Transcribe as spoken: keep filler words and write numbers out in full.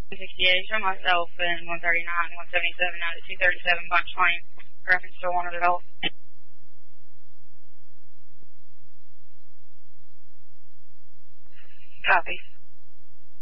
sixty-eight, show myself in one thirty-nine, one seventy-seven out of two thirty-seven Bunch Lane, reference to wanted adult. Copy.